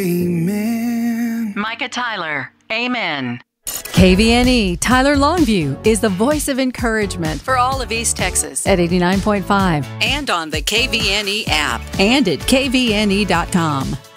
Amen. Micah Tyler, amen. KVNE Tyler Longview is the voice of encouragement for all of East Texas at 89.5 and on the KVNE app and at kvne.com.